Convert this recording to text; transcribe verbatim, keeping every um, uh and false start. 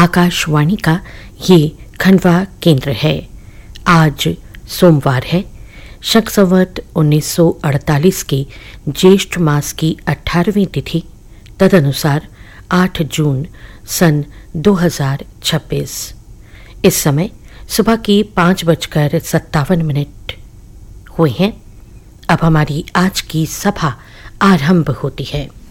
आकाशवाणी का ये खंडवा केंद्र है। आज सोमवार है, शक संवत उन्नीस सौ अड़तालीस की ज्येष्ठ मास की अठारहवीं तिथि, तदनुसार आठ जून सन दो हजार छब्बीस। इस समय सुबह की पाँच बजकर सत्तावन मिनट हुए हैं। अब हमारी आज की सभा आरंभ होती है।